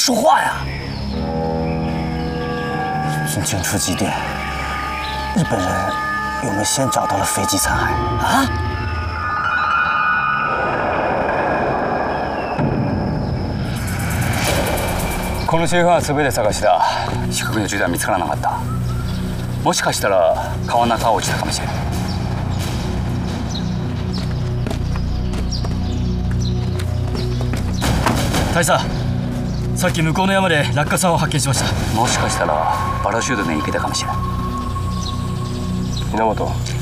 说话呀！从军出基地，日本人有没有先找到了飞机残骸啊？ この周辺は全て探しだ。四角の銃弾は見つからなかった。もしかしたら川の中落ちたかもしれない。 大佐、さっき向こうの山で落下傘を発見しました。 もしかしたらパラシュートで行けたかもしれない。 源